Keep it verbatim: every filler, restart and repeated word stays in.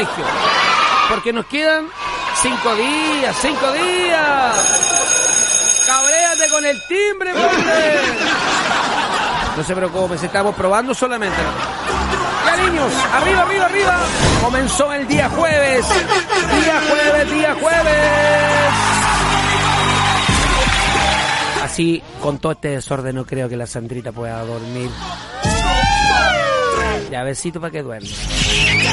colegio. Porque nos quedan cinco días, cinco días. Cabréate con el timbre, padre. No se preocupen, estamos probando solamente. Ya, niños, arriba, arriba, arriba. Comenzó el día jueves. Día jueves, día jueves. Así, con todo este desorden, no creo que la Sandrita pueda dormir. Ya, besito para que duerma.